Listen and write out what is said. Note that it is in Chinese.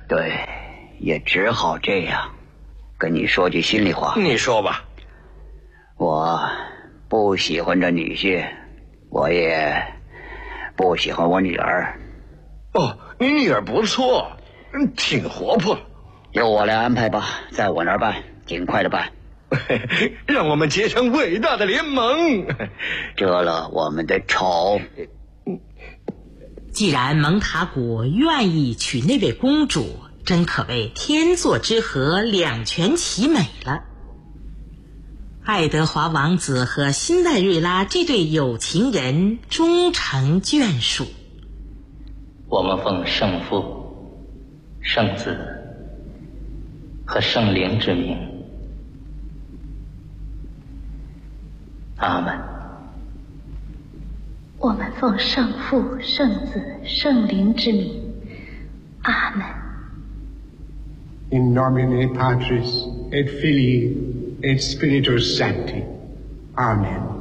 对，也只好这样。跟你说句心里话， 你说吧。 我不喜欢这女婿，我也不喜欢我女儿。 哦，你女儿不错，挺活泼。 由我来安排吧，在我那儿办，尽快的办。 让我们结成伟大的联盟， 遮了我们的丑。 既然蒙塔古愿意娶那位公主，真可谓天作之合，两全其美了。爱德华王子和辛黛瑞拉这对有情人终成眷属。 我们奉圣父、圣子和圣灵之名，阿们。 我们奉圣父、圣子、圣灵之名，阿们。 In nomine Patris et Filii et Spiritus Sancti. Amen.